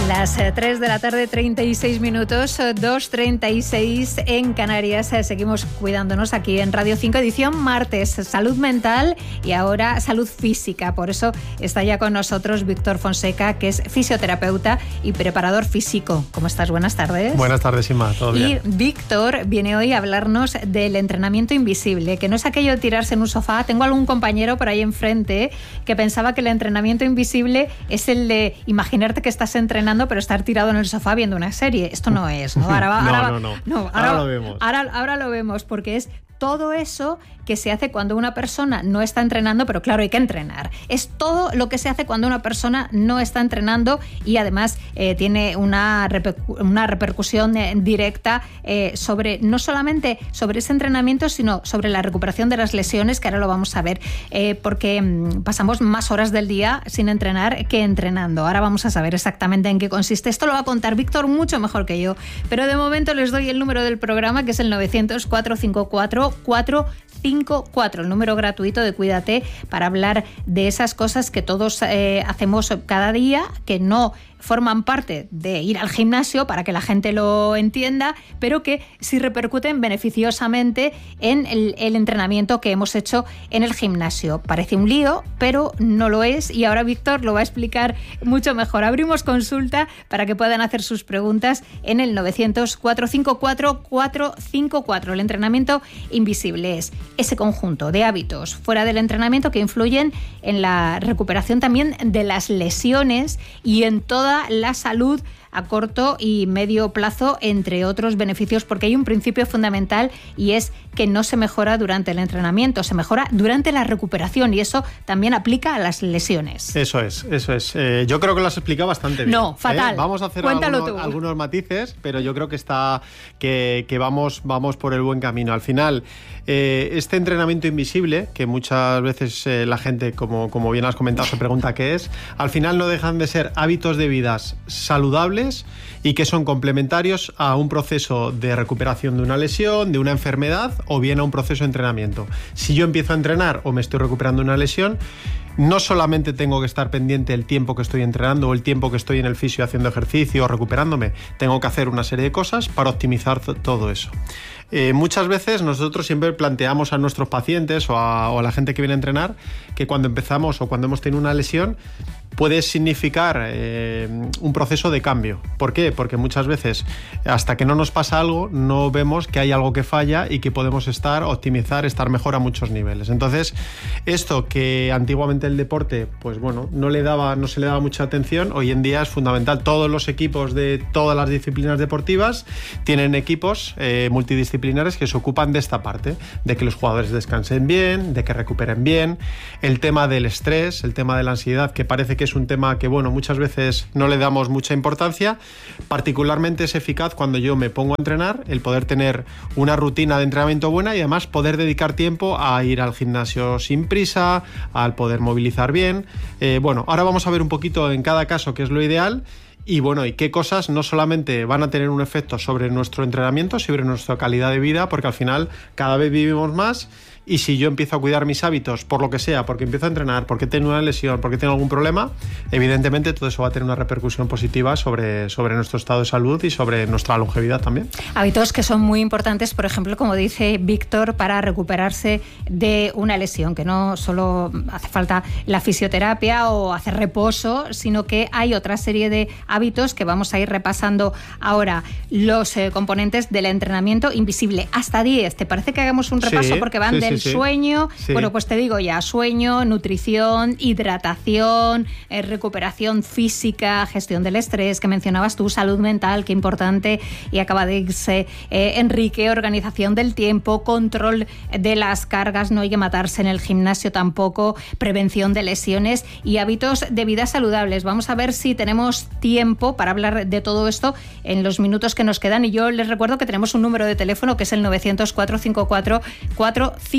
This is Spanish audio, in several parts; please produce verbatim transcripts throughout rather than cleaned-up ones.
Las tres de la tarde, treinta y seis minutos, dos treinta y seis en Canarias. Seguimos cuidándonos aquí en Radio cinco, edición martes, salud mental y ahora salud física. Por eso está ya con nosotros Víctor Fonseca, que es fisioterapeuta y preparador físico. ¿Cómo estás? Buenas tardes. Buenas tardes, Inma. ¿Todo bien? Y Víctor viene hoy a hablarnos del entrenamiento invisible, que no es aquello de tirarse en un sofá. Tengo algún compañero por ahí enfrente que pensaba que el entrenamiento invisible es el de imaginarte que estás entrenando pero estar tirado en el sofá viendo una serie. Esto no es, ¿no? Ahora, va, no, ahora, no, no, no. Ahora, ahora lo vemos. Ahora, ahora lo vemos porque es todo eso que se hace cuando una persona no está entrenando, pero claro, hay que entrenar. Es todo lo que se hace cuando una persona no está entrenando y además eh, tiene una, repercu- una repercusión eh, directa eh, sobre, no solamente sobre ese entrenamiento, sino sobre la recuperación de las lesiones, que ahora lo vamos a ver, eh, porque mm, pasamos más horas del día sin entrenar que entrenando. Ahora vamos a saber exactamente en qué consiste. Esto lo va a contar Víctor mucho mejor que yo, pero de momento les doy el número del programa, que es el novecientos, cuatrocientos cincuenta y cuatro, cuatrocientos cincuenta y cuatro, el número gratuito de Cuídate, para hablar de esas cosas que todos eh, hacemos cada día, que no forman parte de ir al gimnasio, para que la gente lo entienda, pero que sí repercuten beneficiosamente en el, el entrenamiento que hemos hecho en el gimnasio. Parece un lío, pero no lo es, y ahora Víctor lo va a explicar mucho mejor. Abrimos consulta para que puedan hacer sus preguntas en el novecientos, cuatrocientos cincuenta y cuatro, cuatrocientos cincuenta y cuatro. El entrenamiento invisible es ese conjunto de hábitos fuera del entrenamiento que influyen en la recuperación también de las lesiones y en toda la salud a corto y medio plazo, entre otros beneficios, porque hay un principio fundamental y es que no se mejora durante el entrenamiento, se mejora durante la recuperación, y eso también aplica a las lesiones. Eso es, eso es. Eh, yo creo que lo has explicado bastante bien. No, fatal. ¿Eh? Vamos a hacer algunos, algunos matices, pero yo creo que está que, que vamos, vamos por el buen camino. Al final, eh, este entrenamiento invisible, que muchas veces eh, la gente, como, como bien has comentado, se pregunta qué es, al final no dejan de ser hábitos de vidas saludables y que son complementarios a un proceso de recuperación de una lesión, de una enfermedad, o bien a un proceso de entrenamiento. Si yo empiezo a entrenar o me estoy recuperando de una lesión, no solamente tengo que estar pendiente del tiempo que estoy entrenando o el tiempo que estoy en el fisio haciendo ejercicio o recuperándome, tengo que hacer una serie de cosas para optimizar todo eso. Eh, muchas veces nosotros siempre planteamos a nuestros pacientes o a, o a la gente que viene a entrenar que cuando empezamos o cuando hemos tenido una lesión puede significar eh, un proceso de cambio. ¿Por qué? Porque muchas veces hasta que no nos pasa algo no vemos que hay algo que falla y que podemos estar, optimizar, estar mejor a muchos niveles. Entonces, esto que antiguamente el deporte, pues bueno, no le daba, no se le daba mucha atención, hoy en día es fundamental. Todos los equipos de todas las disciplinas deportivas tienen equipos eh, multidisciplinares que se ocupan de esta parte, de que los jugadores descansen bien, de que recuperen bien, el tema del estrés, el tema de la ansiedad, que parece que es un tema que, bueno, muchas veces no le damos mucha importancia. Particularmente es eficaz cuando yo me pongo a entrenar, el poder tener una rutina de entrenamiento buena y además poder dedicar tiempo a ir al gimnasio sin prisa, al poder movilizar bien. Eh, bueno, ahora vamos a ver un poquito en cada caso qué es lo ideal. Y bueno, y qué cosas no solamente van a tener un efecto sobre nuestro entrenamiento, sobre nuestra calidad de vida, porque al final cada vez vivimos más. Y si yo empiezo a cuidar mis hábitos, por lo que sea, porque empiezo a entrenar, porque tengo una lesión, porque tengo algún problema, evidentemente todo eso va a tener una repercusión positiva sobre, sobre nuestro estado de salud y sobre nuestra longevidad también. Hábitos que son muy importantes, por ejemplo, como dice Víctor, para recuperarse de una lesión, que no solo hace falta la fisioterapia o hacer reposo, sino que hay otra serie de hábitos que vamos a ir repasando ahora. Los eh, componentes del entrenamiento invisible, hasta diez. ¿Te parece que hagamos un repaso? Sí, porque van sí, del sí, sueño, sí. Bueno, pues te digo ya, sueño, nutrición, hidratación, eh, recuperación física, gestión del estrés, que mencionabas tú, salud mental, qué importante, y acaba de irse eh, Enrique, organización del tiempo, control de las cargas, no hay que matarse en el gimnasio tampoco, prevención de lesiones y hábitos de vida saludables. Vamos a ver si tenemos tiempo para hablar de todo esto en los minutos que nos quedan, y yo les recuerdo que tenemos un número de teléfono que es el novecientos, cuatrocientos cincuenta y cuatro, cuatrocientos cincuenta y cuatro.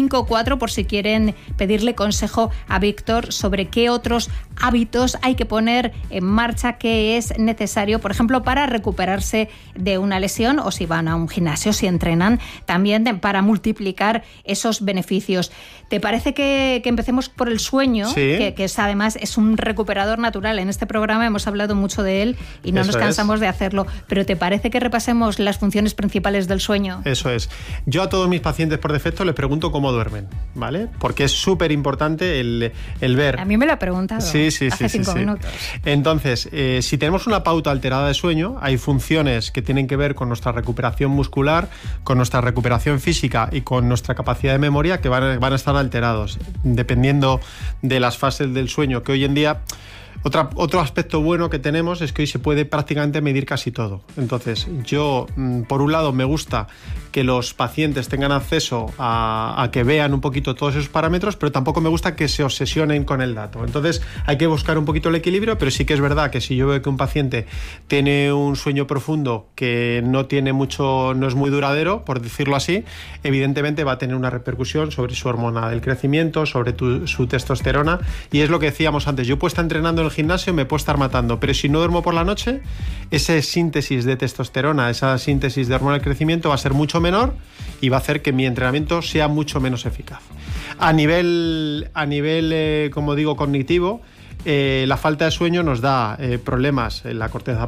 cinco cuatro por si quieren pedirle consejo a Víctor sobre qué otros hábitos hay que poner en marcha, qué es necesario, por ejemplo, para recuperarse de una lesión, o si van a un gimnasio, si entrenan, también de, para multiplicar esos beneficios. ¿Te parece que, que empecemos por el sueño? Sí. Que, que es, además es un recuperador natural. En este programa hemos hablado mucho de él y no Eso nos cansamos es. de hacerlo. Pero ¿te parece que repasemos las funciones principales del sueño? Eso es. Yo a todos mis pacientes por defecto les pregunto cómo duermen, ¿vale? Porque es súper importante el, el ver. A mí me lo ha preguntado sí, sí, hace sí, cinco sí, minutos. Sí. Entonces, eh, si tenemos una pauta alterada de sueño, hay funciones que tienen que ver con nuestra recuperación muscular, con nuestra recuperación física y con nuestra capacidad de memoria que van a, van a estar alterados, dependiendo de las fases del sueño, que hoy en día... Otra, otro aspecto bueno que tenemos es que hoy se puede prácticamente medir casi todo. Entonces, yo, por un lado, me gusta que los pacientes tengan acceso a, a que vean un poquito todos esos parámetros, pero tampoco me gusta que se obsesionen con el dato. Entonces, hay que buscar un poquito el equilibrio, pero sí que es verdad que si yo veo que un paciente tiene un sueño profundo que no tiene mucho, no es muy duradero, por decirlo así, evidentemente va a tener una repercusión sobre su hormona del crecimiento, sobre tu, su testosterona, y es lo que decíamos antes. Yo puedo estar entrenando en el gimnasio, me puedo estar matando, pero si no duermo por la noche, esa síntesis de testosterona, esa síntesis de hormona del crecimiento va a ser mucho menor y va a hacer que mi entrenamiento sea mucho menos eficaz. A nivel, a nivel eh, como digo, cognitivo, Eh, la falta de sueño nos da eh, problemas en la corteza,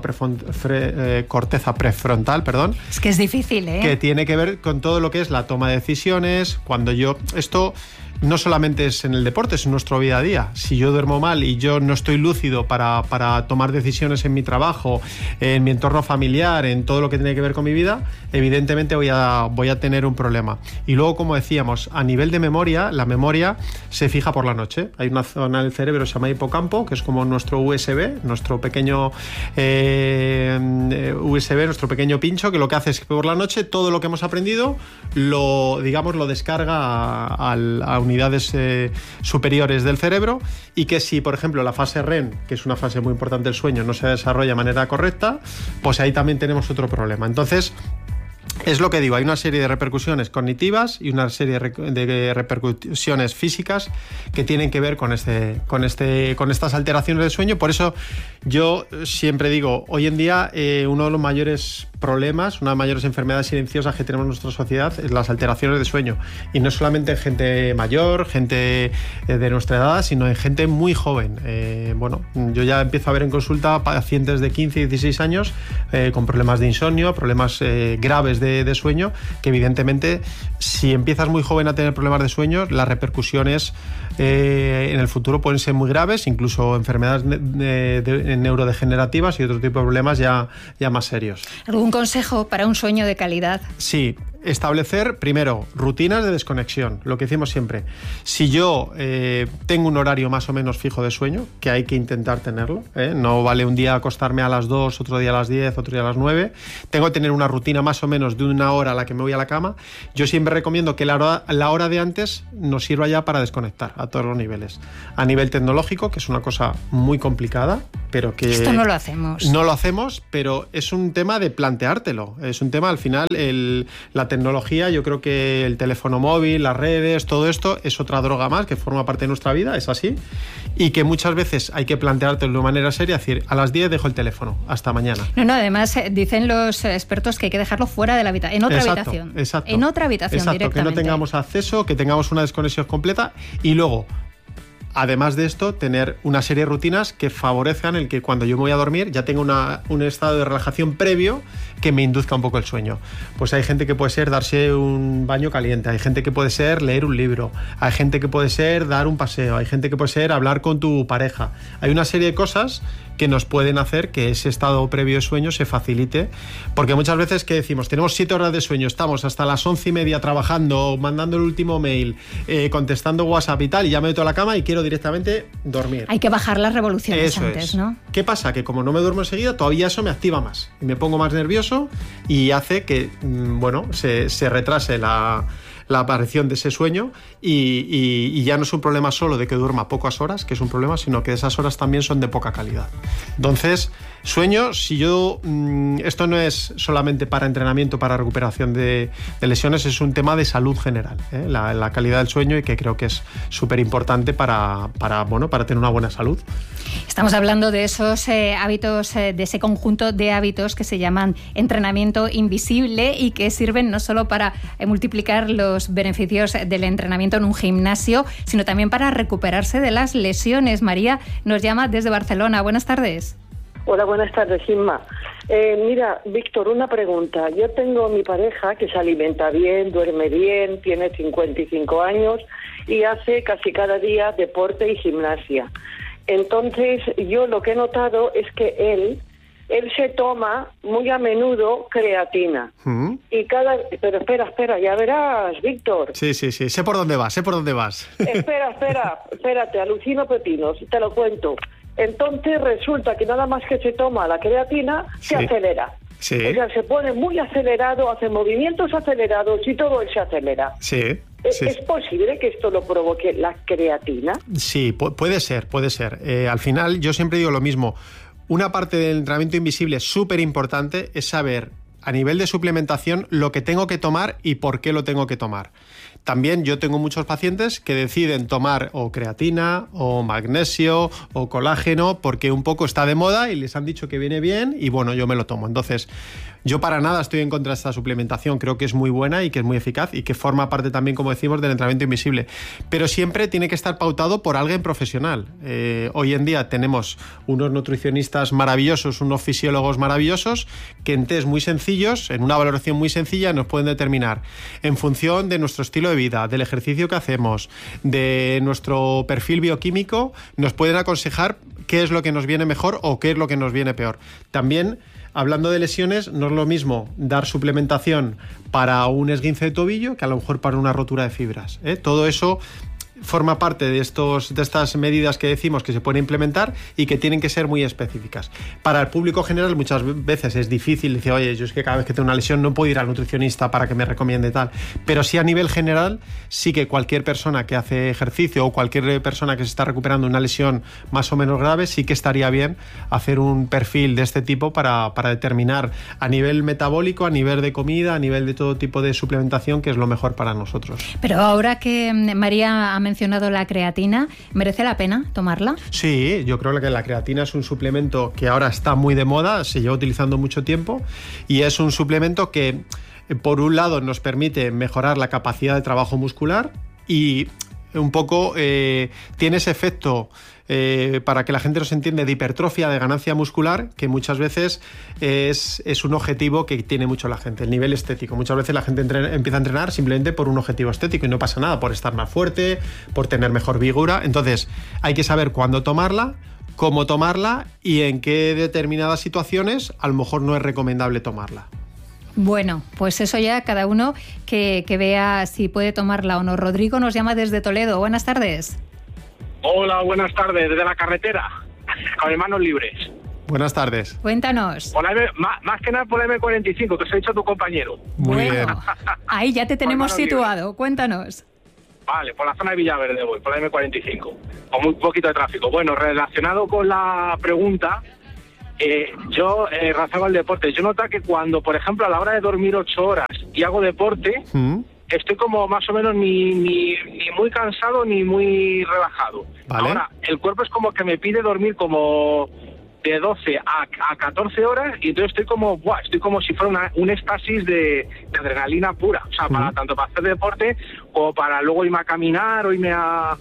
fre, eh, corteza prefrontal, perdón. Es que es difícil, ¿eh? Que tiene que ver con todo lo que es la toma de decisiones. Cuando yo... Esto no solamente es en el deporte, es en nuestro día a día. Si yo duermo mal y yo no estoy lúcido para, para tomar decisiones en mi trabajo, en mi entorno familiar, en todo lo que tiene que ver con mi vida, evidentemente voy a, voy a tener un problema. Y luego, como decíamos, a nivel de memoria, la memoria se fija por la noche. Hay una zona del cerebro que se llama hipocampo, que es como nuestro U S B, nuestro pequeño eh, U S B, nuestro pequeño pincho, que lo que hace es que por la noche todo lo que hemos aprendido lo, digamos, lo descarga a, a, a unidades eh, superiores del cerebro, y que si, por ejemplo, la fase R E M, que es una fase muy importante del sueño, no se desarrolla de manera correcta, pues ahí también tenemos otro problema. Entonces, es lo que digo, hay una serie de repercusiones cognitivas y una serie de repercusiones físicas que tienen que ver con, este, con, este, con estas alteraciones del sueño. Por eso yo siempre digo, hoy en día eh, uno de los mayores problemas, una de las mayores enfermedades silenciosas que tenemos en nuestra sociedad es las alteraciones de sueño. Y no solamente en gente mayor, gente de nuestra edad, sino en gente muy joven. Eh, bueno, yo ya empiezo a ver en consulta pacientes de quince y dieciséis años eh, con problemas de insomnio, problemas eh, graves de, de sueño, que evidentemente si empiezas muy joven a tener problemas de sueño, las repercusiones eh, en el futuro pueden ser muy graves, incluso enfermedades de, de, de, neurodegenerativas y otro tipo de problemas ya, ya más serios. ¿Algún consejo para un sueño de calidad? Sí. Establecer, primero, rutinas de desconexión, lo que decimos siempre. Si yo eh, tengo un horario más o menos fijo de sueño, que hay que intentar tenerlo, ¿eh? No vale un día acostarme a las dos, otro día a las diez, otro día a las nueve. Tengo que tener una rutina más o menos de una hora a la que me voy a la cama. Yo siempre recomiendo que la hora, la hora de antes nos sirva ya para desconectar a todos los niveles. A nivel tecnológico, que es una cosa muy complicada, pero que... Esto no lo hacemos. No lo hacemos, pero es un tema de planteártelo. Es un tema, al final, el, la tecnología, yo creo que el teléfono móvil, las redes, todo esto es otra droga más que forma parte de nuestra vida, es así, y que muchas veces hay que planteártelo de manera seria, es decir, a las diez dejo el teléfono, hasta mañana. No, no, además dicen los expertos que hay que dejarlo fuera de la habitación, en otra exacto, habitación. Exacto. En otra habitación exacto, directamente. Que no tengamos acceso, que tengamos una desconexión completa y luego... Además de esto, tener una serie de rutinas que favorezcan el que cuando yo me voy a dormir ya tenga una, un estado de relajación previo que me induzca un poco el sueño. Pues hay gente que puede ser darse un baño caliente, hay gente que puede ser leer un libro, hay gente que puede ser dar un paseo, hay gente que puede ser hablar con tu pareja. Hay una serie de cosas que nos pueden hacer que ese estado previo de sueño se facilite, porque muchas veces que decimos, tenemos siete horas de sueño, estamos hasta las once y media trabajando, mandando el último mail, eh, contestando WhatsApp y tal, y ya me meto a la cama y quiero directamente dormir. Hay que bajar las revoluciones eso antes, es. ¿no? ¿Qué pasa? Que como no me duermo enseguida, todavía eso me activa más, y me pongo más nervioso y hace que, bueno, se, se retrase la... la aparición de ese sueño y, y, y ya no es un problema solo de que duerma pocas horas, que es un problema, sino que esas horas también son de poca calidad. Entonces, sueño, si yo... Mmm, esto no es solamente para entrenamiento, para recuperación de, de lesiones, es un tema de salud general, ¿eh? la, la calidad del sueño, y que creo que es súper importante para, para, bueno, para tener una buena salud. Estamos hablando de esos eh, hábitos, eh, de ese conjunto de hábitos que se llaman entrenamiento invisible y que sirven no solo para eh, multiplicar los beneficios del entrenamiento en un gimnasio, sino también para recuperarse de las lesiones. María nos llama desde Barcelona. Buenas tardes. Hola, buenas tardes, Inma. Eh, mira, Víctor, una pregunta. Yo tengo mi pareja que se alimenta bien, duerme bien, tiene cincuenta y cinco años y hace casi cada día deporte y gimnasia. Entonces, yo lo que he notado es que él, él se toma muy a menudo creatina. ¿Mm? Y cada... Pero espera, espera, ya verás, Víctor. Sí, sí, sí, sé por dónde vas, sé por dónde vas. Espera, espera, espérate, alucino pepinos, te lo cuento. Entonces resulta que nada más que se toma la creatina, se sí. acelera. Sí. O sea, se pone muy acelerado, hace movimientos acelerados y todo él se acelera. Sí. ¿Es, sí. ¿Es posible que esto lo provoque la creatina? Sí, pu- puede ser, puede ser. Eh, al final, yo siempre digo lo mismo. Una parte del entrenamiento invisible súper importante es saber, a nivel de suplementación, lo que tengo que tomar y por qué lo tengo que tomar. También yo tengo muchos pacientes que deciden tomar o creatina o magnesio o colágeno porque un poco está de moda y les han dicho que viene bien y bueno, yo me lo tomo. Entonces, yo para nada estoy en contra de esta suplementación, creo que es muy buena y que es muy eficaz y que forma parte también, como decimos, del entrenamiento invisible. Pero siempre tiene que estar pautado por alguien profesional. Eh, hoy en día tenemos unos nutricionistas maravillosos, unos fisiólogos maravillosos que en test muy sencillos, en una valoración muy sencilla, nos pueden determinar en función de nuestro estilo de vida, del ejercicio que hacemos, de nuestro perfil bioquímico, nos pueden aconsejar qué es lo que nos viene mejor o qué es lo que nos viene peor. También, hablando de lesiones, no es lo mismo dar suplementación para un esguince de tobillo que a lo mejor para una rotura de fibras, ¿eh? Todo eso forma parte de, estos, de estas medidas que decimos que se pueden implementar y que tienen que ser muy específicas. Para el público general muchas veces es difícil decir, oye, yo es que cada vez que tengo una lesión no puedo ir al nutricionista para que me recomiende tal, pero sí a nivel general sí que cualquier persona que hace ejercicio o cualquier persona que se está recuperando una lesión más o menos grave sí que estaría bien hacer un perfil de este tipo para, para determinar a nivel metabólico, a nivel de comida, a nivel de todo tipo de suplementación que es lo mejor para nosotros. Pero ahora que María ha mencionado la creatina, ¿merece la pena tomarla? Sí, yo creo que la creatina es un suplemento que ahora está muy de moda, se lleva utilizando mucho tiempo y es un suplemento que, por un lado, nos permite mejorar la capacidad de trabajo muscular y un poco eh, tiene ese efecto, eh, para que la gente nos entienda, de hipertrofia, de ganancia muscular, que muchas veces es, es un objetivo que tiene mucho la gente, el nivel estético. Muchas veces la gente entrena, empieza a entrenar simplemente por un objetivo estético y no pasa nada, por estar más fuerte, por tener mejor vigor. Entonces hay que saber cuándo tomarla, cómo tomarla y en qué determinadas situaciones a lo mejor no es recomendable tomarla. Bueno, pues eso ya cada uno que, que vea si puede tomarla o no. Rodrigo nos llama desde Toledo. Buenas tardes. Hola, buenas tardes, desde la carretera, con manos libres. Buenas tardes. Cuéntanos. Por la M, más, más que nada por la eme cuarenta y cinco, que os ha dicho tu compañero. Muy bueno, bien. Ahí ya te tenemos situado. Libres. Cuéntanos. Vale, por la zona de Villaverde voy, por la eme cuarenta y cinco, con muy poquito de tráfico. Bueno, relacionado con la pregunta, eh, yo eh, razonaba el deporte. Yo noto que cuando, por ejemplo, a la hora de dormir ocho horas y hago deporte, ¿Mm? estoy como más o menos ni, ni, ni muy cansado ni muy relajado. Vale. Ahora, el cuerpo es como que me pide dormir como de doce a catorce horas y entonces estoy como, ¡buah! Estoy como si fuera una, un éxtasis de, de adrenalina pura. O sea, para, uh-huh. tanto para hacer deporte como para luego irme a caminar o irme a, a,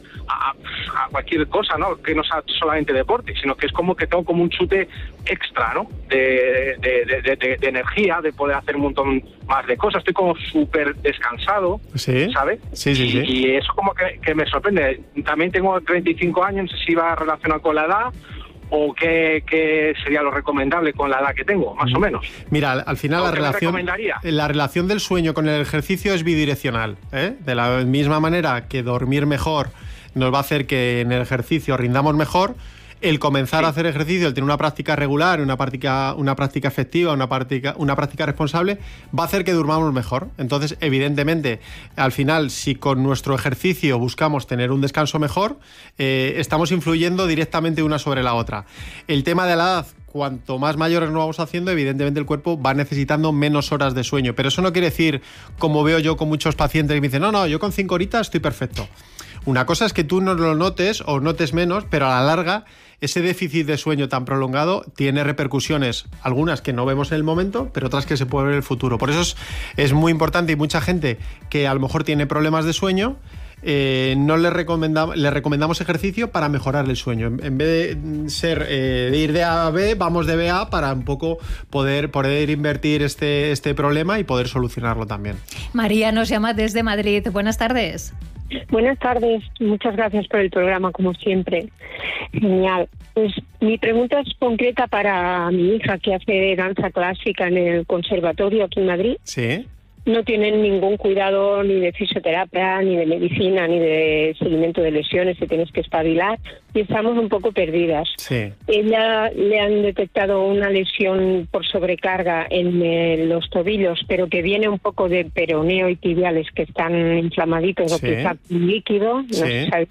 a cualquier cosa, ¿no? Que no sea solamente deporte, sino que es como que tengo como un chute extra, ¿no? De, de, de, de, de, de energía, de poder hacer un montón más de cosas. Estoy como súper descansado, ¿sí? ¿sabes? Sí, sí, y, sí. Y eso como que, que me sorprende. También tengo treinta y cinco años, no sé si va relacionado con la edad o qué, qué sería lo recomendable con la edad que tengo, más o menos. Mira, al final la relación, la relación del sueño con el ejercicio es bidireccional, ¿eh? De la misma manera que dormir mejor nos va a hacer que en el ejercicio rindamos mejor, el comenzar a hacer ejercicio, el tener una práctica regular, una práctica, una práctica efectiva, una práctica, una práctica responsable, va a hacer que durmamos mejor. Entonces, evidentemente, al final, si con nuestro ejercicio buscamos tener un descanso mejor, eh, estamos influyendo directamente una sobre la otra. El tema de la edad, cuanto más mayores nos vamos haciendo, evidentemente el cuerpo va necesitando menos horas de sueño. Pero eso no quiere decir, como veo yo con muchos pacientes que me dicen, no, no, yo con cinco horitas estoy perfecto. Una cosa es que tú no lo notes o notes menos, pero a la larga ese déficit de sueño tan prolongado tiene repercusiones, algunas que no vemos en el momento, pero otras que se pueden ver en el futuro. Por eso es, es muy importante, y mucha gente que a lo mejor tiene problemas de sueño, Eh, no le recomendamos, le recomendamos ejercicio para mejorar el sueño. En, en vez de ser eh, de ir de A a B, vamos de B a A para un poco poder, poder invertir este, este problema y poder solucionarlo también. María nos llama desde Madrid. Buenas tardes. Buenas tardes, muchas gracias por el programa, como siempre. Genial. Pues mi pregunta es concreta para mi hija, que hace danza clásica en el conservatorio aquí en Madrid. Sí. No tienen ningún cuidado ni de fisioterapia, ni de medicina, ni de seguimiento de lesiones, que tienes que espabilar, y estamos un poco perdidas. Sí. Ella le han detectado una lesión por sobrecarga en eh, los tobillos, pero que viene un poco de peroneo y tibiales, que están inflamaditos, sí. O que está líquido, no sí. se sabe.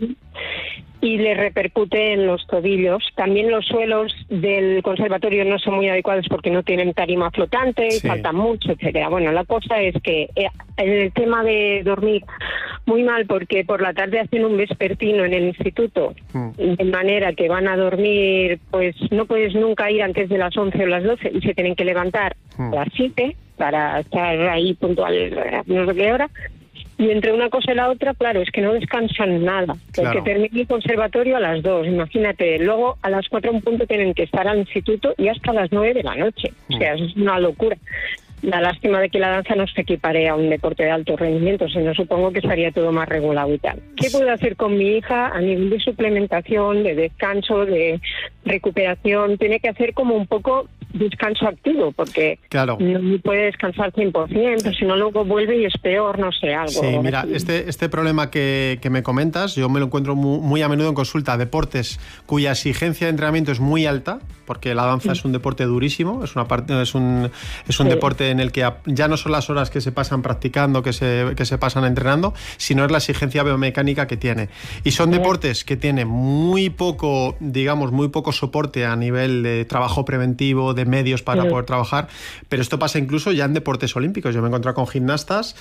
Y le repercute en los tobillos. También los suelos del conservatorio no son muy adecuados porque no tienen tarima flotante, sí. Falta mucho, etcétera. Bueno, la cosa es que eh, el tema de dormir muy mal, porque por la tarde hacen un vespertino en el instituto, mm. de manera que van a dormir, pues no puedes nunca ir antes de las once o las doce y se tienen que levantar mm. a las siete para estar ahí puntual no sé qué hora. Y entre una cosa y la otra, claro, es que no descansan nada. Claro. Porque termina el conservatorio a las dos, imagínate. Luego a las cuatro en punto tienen que estar al instituto y hasta las nueve de la noche. Mm. O sea, es una locura. La lástima de que la danza no se equipare a un deporte de alto rendimiento, sino supongo que estaría todo más regulado y tal. ¿Qué puedo hacer con mi hija a nivel de suplementación, de descanso, de recuperación? Tiene que hacer como un poco descanso activo, porque claro. no puede descansar cien por ciento, si no luego vuelve y es peor, no sé, algo. Sí, mira, este, este problema que, que me comentas, yo me lo encuentro muy, muy a menudo en consulta, deportes cuya exigencia de entrenamiento es muy alta, porque la danza sí. es un deporte durísimo, es, una parte, es un, es un sí. deporte en el que ya no son las horas que se pasan practicando, que se, que se pasan entrenando, sino es la exigencia biomecánica que tiene. Y son sí. deportes que tienen muy poco, digamos, muy poco soporte a nivel de trabajo preventivo, de medios para sí. poder trabajar, pero esto pasa incluso ya en deportes olímpicos. Yo me he encontrado con gimnastas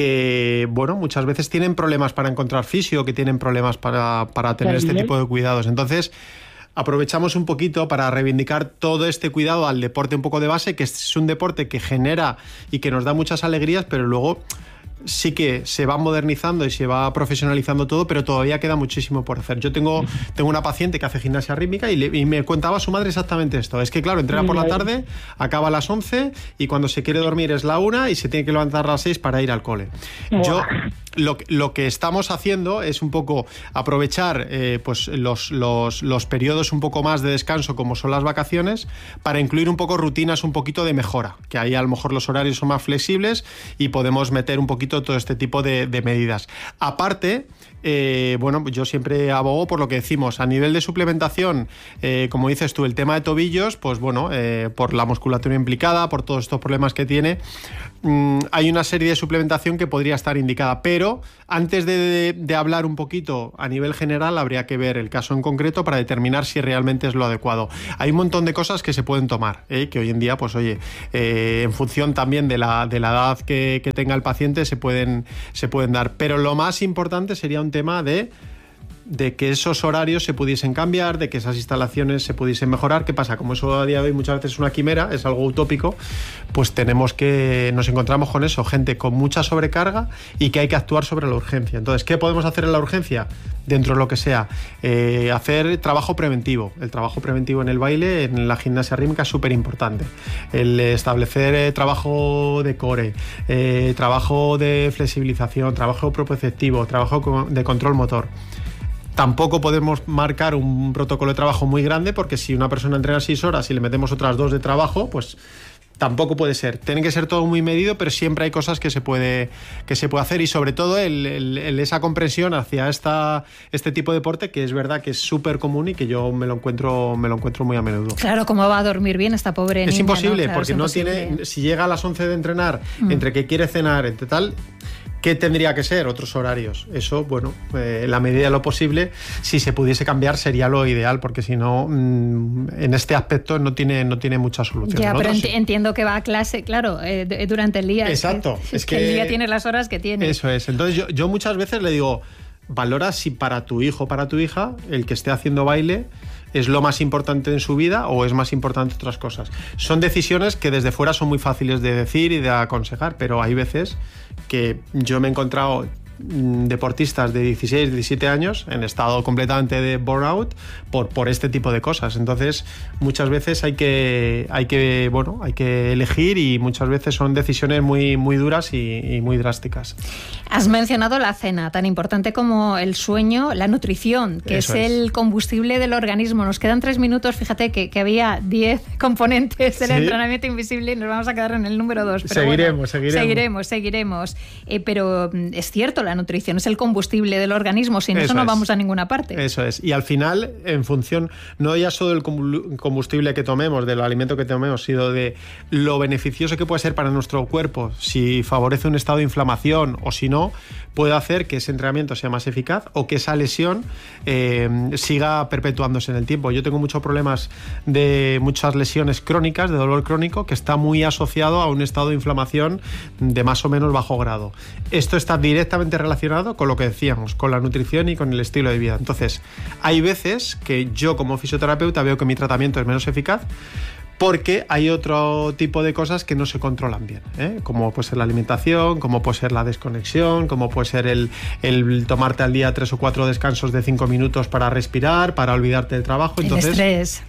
que, bueno, muchas veces tienen problemas para encontrar fisio, que tienen problemas para, para tener sí. este tipo de cuidados. Entonces, aprovechamos un poquito para reivindicar todo este cuidado al deporte un poco de base, que es un deporte que genera y que nos da muchas alegrías, pero luego sí que se va modernizando y se va profesionalizando todo, pero todavía queda muchísimo por hacer. Yo tengo, tengo una paciente que hace gimnasia rítmica y, le, y me contaba a su madre exactamente esto. Es que, claro, entrena por la tarde, acaba a las once y cuando se quiere dormir es la una y se tiene que levantar a las seis para ir al cole. Yo... Lo, lo que estamos haciendo es un poco aprovechar eh, pues los, los, los periodos un poco más de descanso, como son las vacaciones, para incluir un poco rutinas un poquito de mejora, que ahí a lo mejor los horarios son más flexibles y podemos meter un poquito todo este tipo de, de medidas. Aparte, eh, bueno, yo siempre abogo por lo que decimos, a nivel de suplementación, eh, como dices tú, el tema de tobillos, pues bueno, eh, por la musculatura implicada, por todos estos problemas que tiene, mmm, hay una serie de suplementación que podría estar indicada, pero antes de, de, de hablar un poquito a nivel general, habría que ver el caso en concreto para determinar si realmente es lo adecuado. Hay un montón de cosas que se pueden tomar, ¿eh? que hoy en día, pues oye, eh, en función también de la, de la edad que, que tenga el paciente, se pueden, se pueden dar. Pero lo más importante sería un tema de de que esos horarios se pudiesen cambiar, de que esas instalaciones se pudiesen mejorar. ¿Qué pasa? Como eso a día de hoy muchas veces es una quimera, es algo utópico, pues tenemos que, nos encontramos con eso, gente con mucha sobrecarga y que hay que actuar sobre la urgencia. Entonces, ¿qué podemos hacer en la urgencia? Dentro de lo que sea, eh, hacer trabajo preventivo. El trabajo preventivo en el baile, en la gimnasia rítmica es súper importante. El establecer eh, trabajo de core, eh, trabajo de flexibilización, trabajo propioceptivo, trabajo de control motor. Tampoco podemos marcar un protocolo de trabajo muy grande, porque si una persona entrena seis horas y le metemos otras dos de trabajo, pues tampoco puede ser. Tiene que ser todo muy medido, pero siempre hay cosas que se puede, que se puede hacer, y sobre todo el, el, el esa comprensión hacia esta, este tipo de deporte, que es verdad que es súper común y que yo me lo encuentro me lo encuentro muy a menudo. Claro, ¿cómo va a dormir bien esta pobre niña? Es imposible, ¿no? Claro, porque es no imposible. tiene, si llega a las once de entrenar, mm. entre que quiere cenar, entre tal... ¿Qué tendría que ser? Otros horarios. Eso, bueno, eh, en la medida de lo posible, si se pudiese cambiar sería lo ideal, porque si no, mmm, en este aspecto no tiene, no tiene mucha solución. Ya, pero ent sí. entiendo que va a clase, claro, eh, durante el día. Exacto. Es que, es que, que el día tiene las horas que tiene. Eso es. Entonces yo, yo muchas veces le digo, valora si para tu hijo o para tu hija el que esté haciendo baile es lo más importante en su vida o es más importante otras cosas. Son decisiones que desde fuera son muy fáciles de decir y de aconsejar, pero hay veces que yo me he encontrado deportistas de dieciséis, diecisiete años en estado completamente de burnout por, por este tipo de cosas. Entonces muchas veces hay que, hay que, bueno, hay que elegir, y muchas veces son decisiones muy, muy duras y, y muy drásticas. Has mencionado la cena, tan importante como el sueño, la nutrición, que Eso es, es el combustible del organismo. Nos quedan tres minutos, fíjate que, que había diez componentes del ¿Sí? entrenamiento invisible y nos vamos a quedar en el número dos. Pero seguiremos, bueno, seguiremos. Seguiremos, seguiremos. Eh, pero es cierto, la nutrición es el combustible del organismo, sin eso, eso no es. vamos a ninguna parte. Eso es, y al final, en función, no ya solo del combustible que tomemos, del alimento que tomemos, sino de lo beneficioso que puede ser para nuestro cuerpo, si favorece un estado de inflamación o si no, puede hacer que ese entrenamiento sea más eficaz o que esa lesión eh, siga perpetuándose en el tiempo. Yo tengo muchos problemas de muchas lesiones crónicas, de dolor crónico, que está muy asociado a un estado de inflamación de más o menos bajo grado. Esto está directamente relacionado con lo que decíamos, con la nutrición y con el estilo de vida. Entonces, hay veces que yo como fisioterapeuta veo que mi tratamiento es menos eficaz porque hay otro tipo de cosas que no se controlan bien, ¿eh? Como puede ser la alimentación, como puede ser la desconexión, como puede ser el, el tomarte al día tres o cuatro descansos de cinco minutos para respirar, para olvidarte del trabajo. Entonces, el estrés.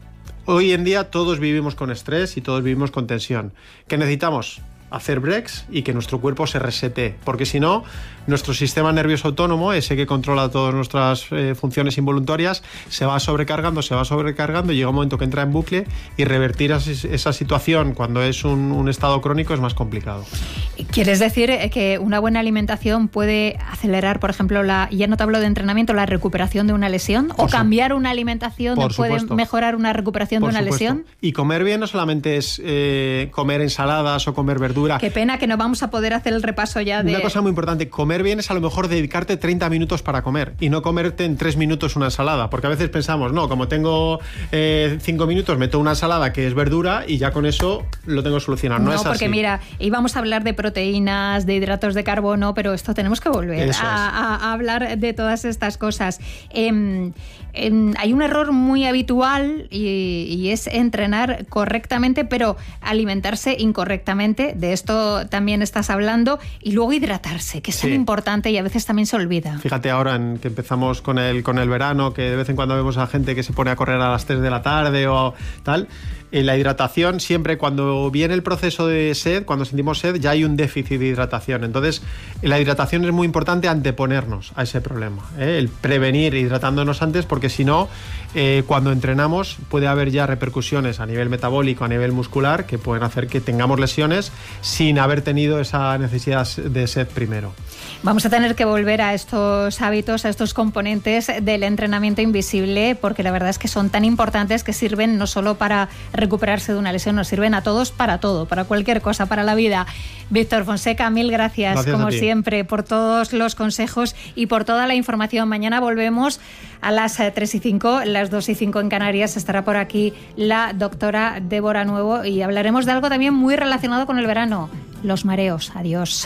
Hoy en día todos vivimos con estrés y todos vivimos con tensión. ¿Qué necesitamos? Hacer breaks y que nuestro cuerpo se resete, porque si no, nuestro sistema nervioso autónomo, ese que controla todas nuestras eh, funciones involuntarias, se va sobrecargando, se va sobrecargando y llega un momento que entra en bucle, y revertir esa situación cuando es un, un estado crónico es más complicado. ¿Quieres decir que una buena alimentación puede acelerar, por ejemplo, la, ya no te hablo de entrenamiento, la recuperación de una lesión? ¿O por cambiar una alimentación puede supuesto. mejorar una recuperación por de una supuesto. lesión? Y comer bien no solamente es eh, comer ensaladas o comer verduras. Qué pena que no vamos a poder hacer el repaso ya de... Una cosa muy importante, comer bien es a lo mejor dedicarte treinta minutos para comer y no comerte en tres minutos una ensalada, porque a veces pensamos, no, como tengo eh, cinco minutos, meto una ensalada que es verdura y ya con eso lo tengo solucionado. No, no es porque así. Mira, íbamos a hablar de proteínas, de hidratos de carbono, pero esto tenemos que volver a, a, a hablar de todas estas cosas. Eh, eh, hay un error muy habitual y, y es entrenar correctamente, pero alimentarse incorrectamente. De esto también estás hablando, y luego hidratarse, que es sí. tan importante y a veces también se olvida. Fíjate ahora en que empezamos con el, con el verano, que de vez en cuando vemos a gente que se pone a correr a las tres de la tarde o tal. En la hidratación, siempre cuando viene el proceso de sed, cuando sentimos sed, ya hay un déficit de hidratación. Entonces, la hidratación es muy importante anteponernos a ese problema, ¿eh? El prevenir hidratándonos antes, porque si no, eh, cuando entrenamos puede haber ya repercusiones a nivel metabólico, a nivel muscular, que pueden hacer que tengamos lesiones sin haber tenido esa necesidad de sed primero. Vamos a tener que volver a estos hábitos, a estos componentes del entrenamiento invisible, porque la verdad es que son tan importantes, que sirven no solo para recuperarse de una lesión, nos sirven a todos para todo, para cualquier cosa, para la vida. Víctor Fonseca, mil gracias, gracias como siempre, por todos los consejos y por toda la información. Mañana volvemos a las tres y cinco, las dos y cinco en Canarias. Estará por aquí la doctora Débora Nuevo y hablaremos de algo también muy relacionado con el verano, los mareos. Adiós.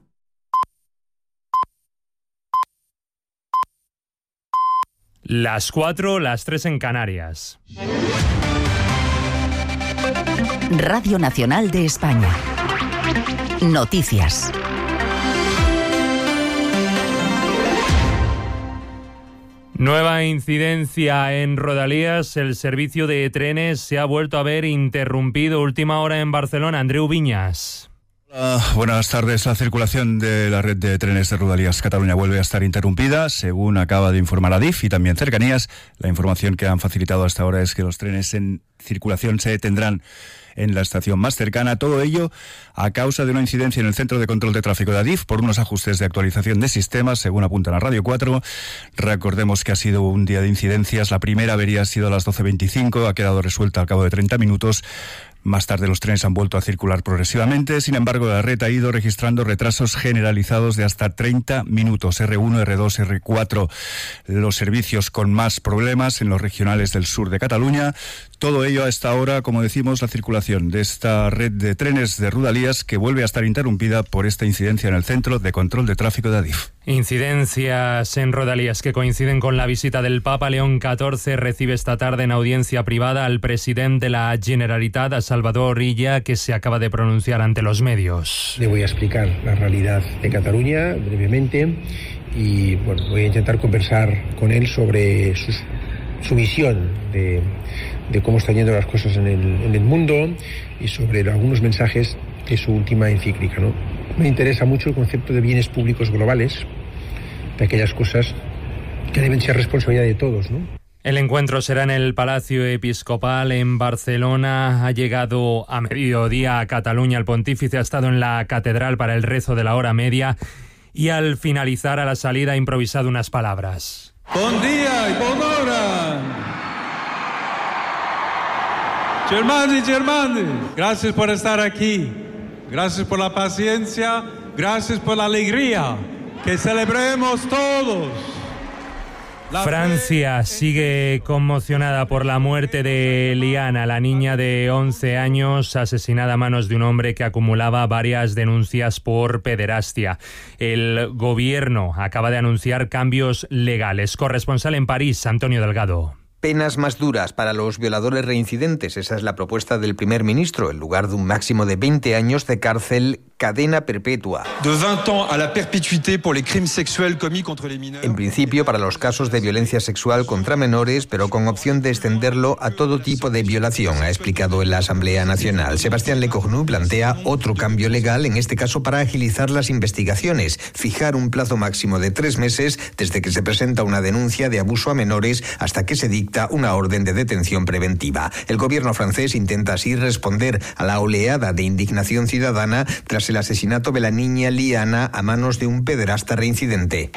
Las cuatro, las tres en Canarias. Radio Nacional de España. Noticias. Nueva incidencia en Rodalies. El servicio de trenes se ha vuelto a ver interrumpido. Última hora en Barcelona. Andreu Viñas. Uh, buenas tardes. La circulación de la red de trenes de Rodalies Cataluña vuelve a estar interrumpida, según acaba de informar Adif y también Cercanías. La información que han facilitado hasta ahora es que los trenes en circulación se detendrán en la estación más cercana. Todo ello a causa de una incidencia en el centro de control de tráfico de Adif por unos ajustes de actualización de sistemas, según apuntan a Radio cuatro. Recordemos que ha sido un día de incidencias. La primera avería ha sido a las doce veinticinco, ha quedado resuelta al cabo de treinta minutos. Más tarde los trenes han vuelto a circular progresivamente. Sin embargo, la red ha ido registrando retrasos generalizados de hasta treinta minutos. erre uno, erre dos, erre cuatro, los servicios con más problemas en los regionales del sur de Cataluña. Todo ello a esta hora, como decimos, la circulación de esta red de trenes de Rodalies que vuelve a estar interrumpida por esta incidencia en el centro de control de tráfico de Adif. Incidencias en Rodalies que coinciden con la visita del Papa. León catorce recibe esta tarde en audiencia privada al presidente de la Generalitat, a Salvador Illa, que se acaba de pronunciar ante los medios. Le voy a explicar la realidad de Cataluña brevemente y bueno, voy a intentar conversar con él sobre sus, su visión de, de cómo están yendo las cosas en el, en el mundo y sobre algunos mensajes de su última encíclica, ¿no? Me interesa mucho el concepto de bienes públicos globales, de aquellas cosas que deben ser responsabilidad de todos, ¿no? El encuentro será en el Palacio Episcopal en Barcelona. Ha llegado a mediodía a Cataluña. El pontífice ha estado en la catedral para el rezo de la hora media y al finalizar, a la salida, ha improvisado unas palabras. Buen día y buena hora. Germani, Germani, gracias por estar aquí. Gracias por la paciencia. Gracias por la alegría. Que celebremos todos. Francia sigue conmocionada por la muerte de Liana, la niña de once años asesinada a manos de un hombre que acumulaba varias denuncias por pederastia. El gobierno acaba de anunciar cambios legales. Corresponsal en París, Antonio Delgado. Penas más duras para los violadores reincidentes. Esa es la propuesta del primer ministro, en lugar de un máximo de veinte años de cárcel, cadena perpetua. De veinte ans à la perpétuité pour les crimes sexuels commis contre les mineurs. En principio para los casos de violencia sexual contra menores, pero con opción de extenderlo a todo tipo de violación, ha explicado en la Asamblea Nacional. Sebastián Lecornu plantea otro cambio legal, en este caso para agilizar las investigaciones, fijar un plazo máximo de tres meses desde que se presenta una denuncia de abuso a menores hasta que se dicta una orden de detención preventiva. El gobierno francés intenta así responder a la oleada de indignación ciudadana tras el asesinato de la niña Liana a manos de un pederasta reincidente.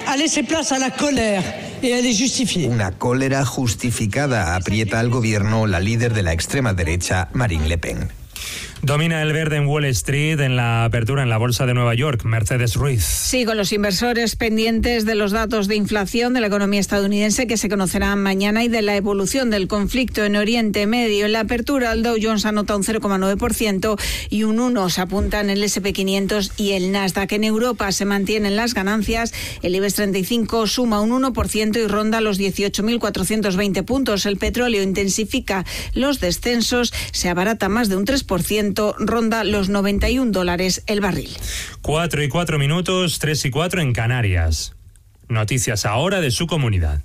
Una cólera justificada, aprieta al gobierno la líder de la extrema derecha, Marine Le Pen. Domina el verde en Wall Street en la apertura en la Bolsa de Nueva York. Mercedes Ruiz. Sí, con los inversores pendientes de los datos de inflación de la economía estadounidense que se conocerán mañana y de la evolución del conflicto en Oriente Medio. En la apertura, el Dow Jones anota un cero coma nueve por ciento y un uno por ciento se apunta en el ese and pe quinientos y el Nasdaq. En Europa se mantienen las ganancias. El IBEX treinta y cinco suma un uno por ciento y ronda los dieciocho mil cuatrocientos veinte puntos. El petróleo intensifica los descensos, se abarata más de un tres por ciento, ronda los noventa y un dólares el barril. Cuatro y cuatro minutos, tres y cuatro en Canarias. Noticias ahora de su comunidad.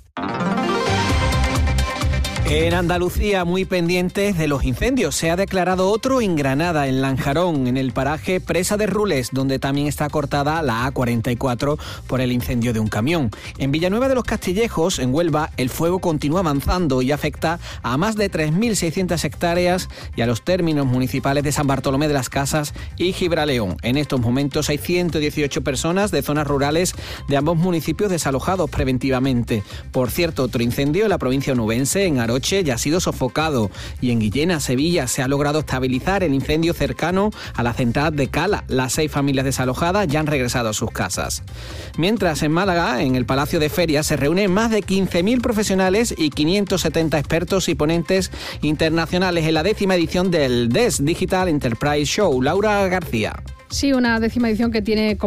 En Andalucía, muy pendientes de los incendios. Se ha declarado otro en Granada, en Lanjarón, en el paraje Presa de Rules, donde también está cortada la A cuarenta y cuatro por el incendio de un camión. En Villanueva de los Castillejos, en Huelva, el fuego continúa avanzando y afecta a más de tres mil seiscientas hectáreas y a los términos municipales de San Bartolomé de las Casas y Gibraleón. En estos momentos hay ciento dieciocho personas de zonas rurales de ambos municipios desalojados preventivamente. Por cierto, otro incendio en la provincia onubense, en Aro ya ha sido sofocado y en Guillena, Sevilla, se ha logrado estabilizar el incendio cercano a la central de Cala. Las seis familias desalojadas ya han regresado a sus casas. Mientras, en Málaga, en el Palacio de Ferias, se reúnen más de quince mil profesionales y quinientos setenta expertos y ponentes internacionales en la décima edición del D E S Digital Enterprise Show. Laura García. Sí, una décima edición que tiene